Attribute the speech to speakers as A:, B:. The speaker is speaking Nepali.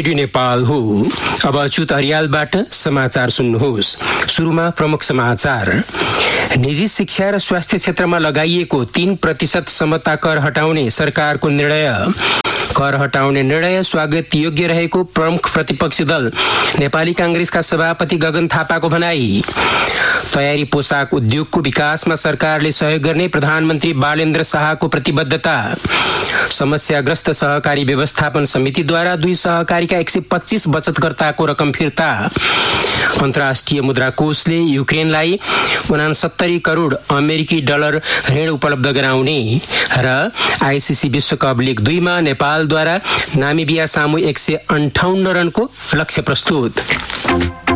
A: रेडियो नेपाल हो। अब अच्युत हरियालबाट समाचार सुन्नुहोस्। सुरुमा प्रमुख समाचार। निजी शिक्षा र स्वास्थ्य क्षेत्रमा लगाइएको 3% समता कर हटाउने सरकारको निर्णय। कर हटाउने निर्णय स्वागत योग्य रहेको प्रमुख प्रतिपक्षी दल नेपाली कांग्रेसका सभापति गगन थापाको भनाई। तयारी पोसाक उद्योगको विकासमा सरकारले सहयोग गर्ने प्रधानमन्त्री बालेन्द्र शाहको प्रतिबद्धता। समस्याग्रस्त सहकारी व्यवस्थापन समितिद्वारा 2 सहकारीका 125 बचतकर्ताको रकम फिर्ता। अन्तर्राष्ट्रिय मुद्रा कोषले युक्रेनलाई 69 करोड अमेरिकी डलर ऋण उपलब्ध गराउने र आईसीसी विश्वकप लिग 2 मा नेपालद्वारा नामिबिया सामु 158 रनको लक्ष्य प्रस्तुत।